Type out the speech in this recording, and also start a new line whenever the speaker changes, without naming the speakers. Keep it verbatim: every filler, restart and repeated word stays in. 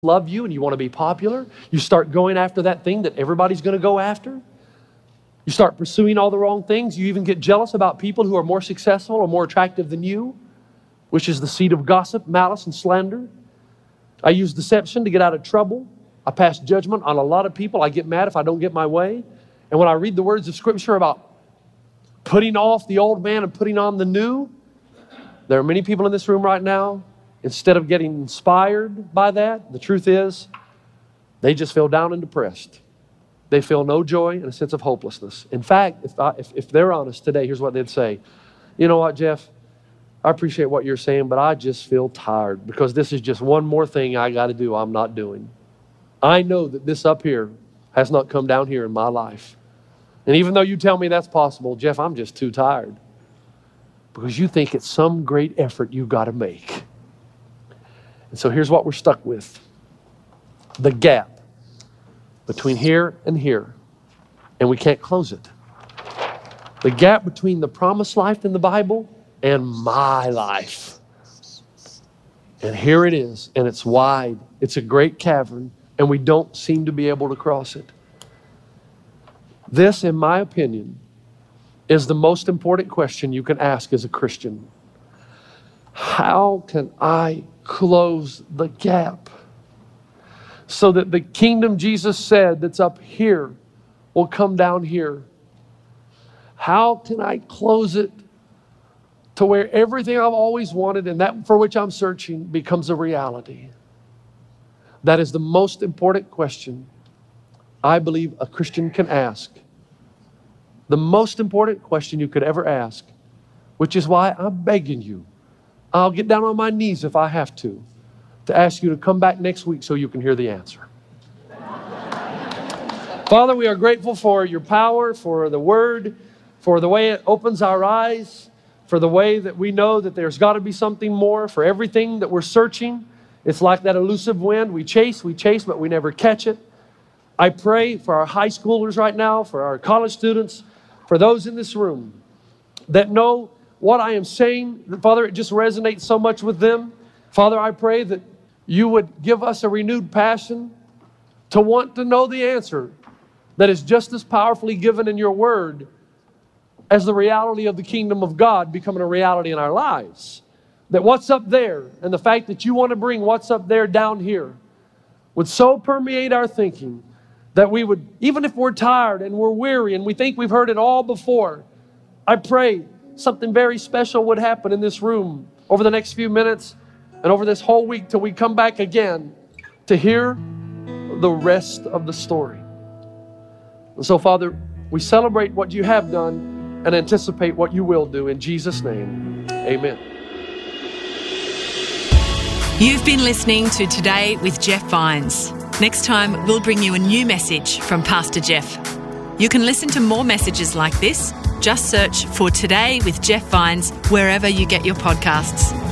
love you and you want to be popular. You start going after that thing that everybody's going to go after. You start pursuing all the wrong things. You even get jealous about people who are more successful or more attractive than you, which is the seed of gossip, malice, and slander. I use deception to get out of trouble. I pass judgment on a lot of people. I get mad if I don't get my way. And when I read the words of Scripture about putting off the old man and putting on the new, there are many people in this room right now, instead of getting inspired by that, the truth is, they just feel down and depressed. They feel no joy and a sense of hopelessness. In fact, if, I, if, if they're honest today, here's what they'd say. You know what, Jeff? I appreciate what you're saying, but I just feel tired because this is just one more thing I got to do I'm not doing. I know that this up here has not come down here in my life. And even though you tell me that's possible, Jeff, I'm just too tired. Because you think it's some great effort you've got to make. And so here's what we're stuck with. The gap between here and here. And we can't close it. The gap between the promised life in the Bible and my life. And here it is. And it's wide. It's a great cavern. And we don't seem to be able to cross it. This, in my opinion, is the most important question you can ask as a Christian. How can I close the gap so that the kingdom Jesus said that's up here will come down here? How can I close it to where everything I've always wanted and that for which I'm searching becomes a reality? That is the most important question I believe a Christian can ask. The most important question you could ever ask, which is why I'm begging you. I'll get down on my knees if I have to, to ask you to come back next week so you can hear the answer. Father, we are grateful for your power, for the word, for the way it opens our eyes, for the way that we know that there's got to be something more, for everything that we're searching. It's like that elusive wind. We chase, we chase, but we never catch it. I pray for our high schoolers right now, for our college students, for those in this room that know what I am saying. Father, it just resonates so much with them. Father, I pray that you would give us a renewed passion to want to know the answer that is just as powerfully given in your word as the reality of the kingdom of God becoming a reality in our lives. That what's up there and the fact that you want to bring what's up there down here would so permeate our thinking that we would, even if we're tired and we're weary and we think we've heard it all before, I pray something very special would happen in this room over the next few minutes and over this whole week till we come back again to hear the rest of the story. And so, Father, we celebrate what you have done and anticipate what you will do. In Jesus' name, amen.
You've been listening to Today with Jeff Vines. Next time, we'll bring you a new message from Pastor Jeff. You can listen to more messages like this. Just search for Today with Jeff Vines wherever you get your podcasts.